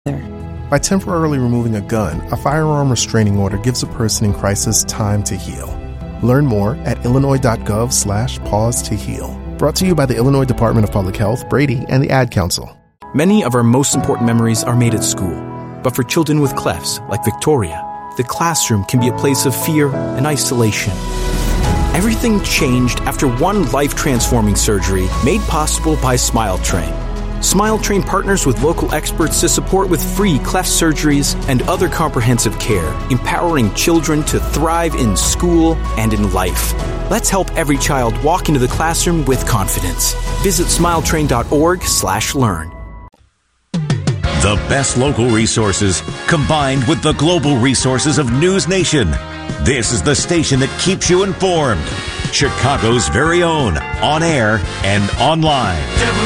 By temporarily removing a gun, a firearm restraining order gives a person in crisis time to heal. Learn more at illinois.gov/pause to heal. Brought to you by the Illinois Department of Public Health, Brady, and the Ad Council. Many of our most important memories are made at school. But for children with clefts, like Victoria, the classroom can be a place of fear and isolation. Everything changed after one life-transforming surgery made possible by SmileTrain. SmileTrain partners with local experts to support with free cleft surgeries and other comprehensive care, empowering children to thrive in school and in life. Let's help every child walk into the classroom with confidence. Visit smiletrain.org/learn. The best local resources combined with the global resources of News Nation. This is the station that keeps you informed. Chicago's very own, on air and online.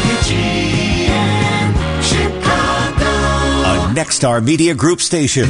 WGN Chicago. A Nexstar Media Group station.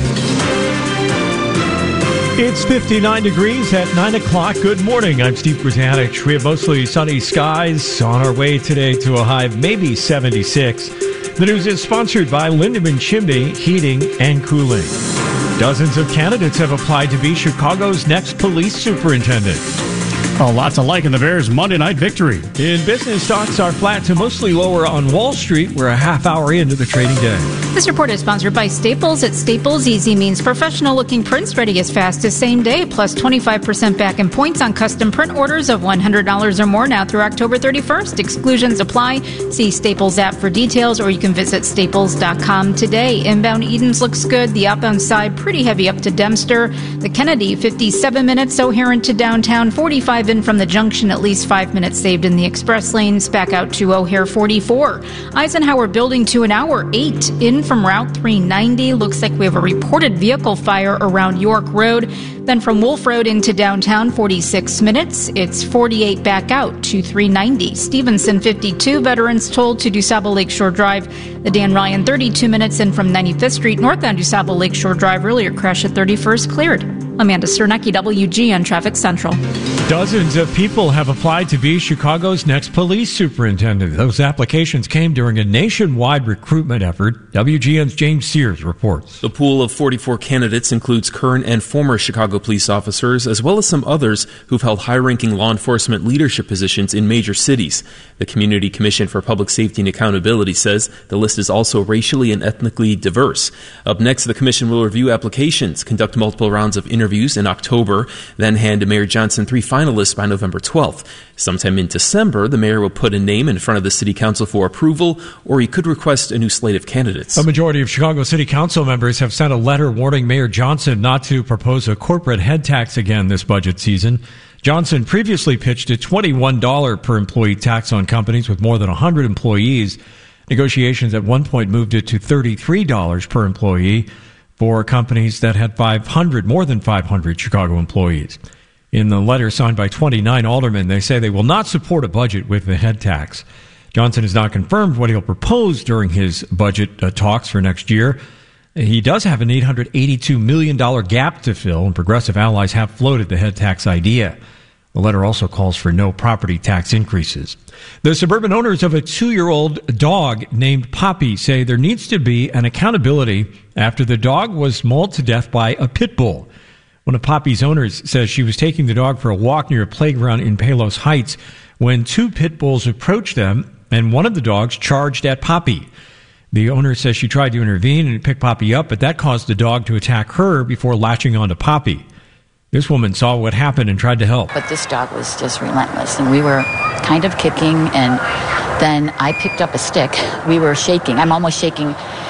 It's 59 degrees at 9 o'clock. Good morning. I'm Steve Grzanich. We have mostly sunny skies on our way today to a high of maybe 76. The news is sponsored by Lindemann Chimney Heating and Cooling. Dozens of candidates have applied to be Chicago's next police superintendent. Oh, lots of like in the Bears' Monday night victory. In business, stocks are flat to mostly lower on Wall Street. We're a half hour into the trading day. This report is sponsored by Staples. At Staples, easy means professional-looking prints ready as fast as same day, plus 25% back in points on custom print orders of $100 or more now through October 31st. Exclusions apply. See Staples app for details, or you can visit staples.com today. Inbound Edens looks good. The outbound side pretty heavy up to Dempster. The Kennedy, 57 minutes. O'Hare to downtown, 45 in from the junction, at least 5 minutes saved in the express lanes. Back out to O'Hare, 44. Eisenhower Building to an hour, 8 in from Route 390. Looks like we have a reported vehicle fire around York Road. Then from Wolf Road into downtown, 46 minutes. It's 48 back out to 390. Stevenson, 52. Veterans told to DuSable Lakeshore Drive. The Dan Ryan, 32 minutes in from 95th Street. Northbound DuSable Lakeshore Drive. Earlier crash at 31st cleared. Amanda Cernecki, WGN Traffic Central. Dozens of people have applied to be Chicago's next police superintendent. Those applications came during a nationwide recruitment effort. WGN's James Sears reports. The pool of 44 candidates includes current and former Chicago police officers, as well as some others who've held high-ranking law enforcement leadership positions in major cities. The Community Commission for Public Safety and Accountability says the list is also racially and ethnically diverse. Up next, the commission will review applications, conduct multiple rounds of interviews in October, then hand to Mayor Johnson 3 finalists by November 12th. Sometime in December, the mayor will put a name in front of the city council for approval, or he could request a new slate of candidates. A majority of Chicago city council members have sent a letter warning Mayor Johnson not to propose a corporate head tax again this budget season. Johnson previously pitched a $21 per employee tax on companies with more than 100 employees. Negotiations at one point moved it to $33 per employee for companies that had more than 500 Chicago employees. In the letter signed by 29 aldermen, they say they will not support a budget with the head tax. Johnson has not confirmed what he'll propose during his budget talks for next year. He does have an $882 million gap to fill, and progressive allies have floated the head tax idea. The letter also calls for no property tax increases. The suburban owners of a 2-year-old dog named Poppy say there needs to be an accountability after the dog was mauled to death by a pit bull. One of Poppy's owners says she was taking the dog for a walk near a playground in Palos Heights when 2 pit bulls approached them, and one of the dogs charged at Poppy. The owner says she tried to intervene and pick Poppy up, but that caused the dog to attack her before latching onto Poppy. This woman saw what happened and tried to help. But this dog was just relentless, and we were kind of kicking, and then I picked up a stick. We were shaking. I'm almost shaking,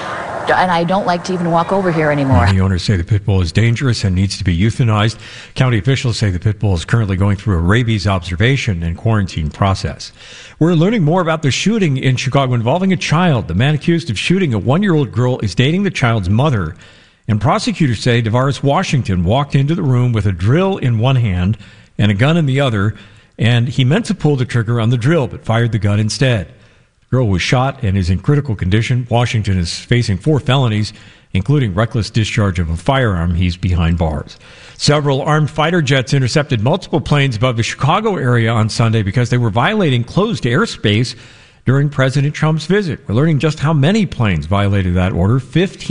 and I don't like to even walk over here anymore. The owners say the pit bull is dangerous and needs to be euthanized. County officials say the pit bull is currently going through a rabies observation and quarantine process. We're learning more about the shooting in Chicago involving a child. The man accused of shooting a 1-year-old girl is dating the child's mother. And prosecutors say DeVaris Washington walked into the room with a drill in one hand and a gun in the other, and he meant to pull the trigger on the drill but fired the gun instead. The girl was shot and is in critical condition. Washington is facing 4 felonies, including reckless discharge of a firearm. He's behind bars. Several armed fighter jets intercepted multiple planes above the Chicago area on Sunday because they were violating closed airspace during President Trump's visit. We're learning just how many planes violated that order. 15